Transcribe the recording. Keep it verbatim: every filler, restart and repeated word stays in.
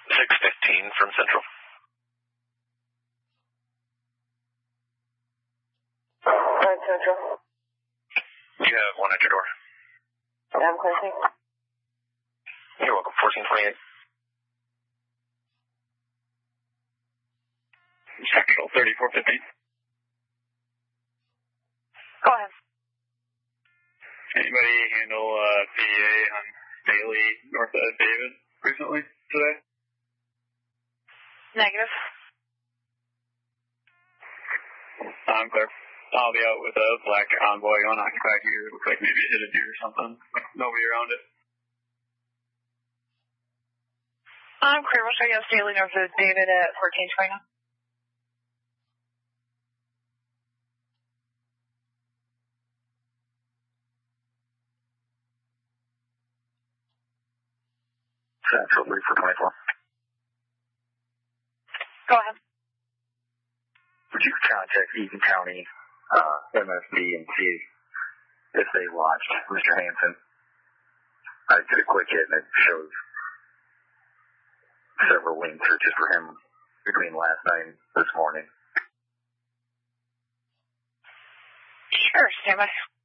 six fifteen from Central. Alright, Central. You have one at your door. Yeah, I'm clear, thanks. You're welcome. fourteen twenty-eight. Central, thirty-four fifteen. Go ahead. Anybody handle uh, P D A on Daly north of David recently today? Negative. I'm clear. I'll be out with a black convoy unoccupied here. It looks like maybe it hit a deer or something. Nobody around it. I'm clear. We'll show you Daly north of David at fourteen twenty. Central, thirty-four twenty-four. Go ahead. Would you contact Eaton County uh, M S D and see if they watched Mister Hansen? I did a quick hit and it shows several wing searches for him between last night and this morning. Sure, stand by.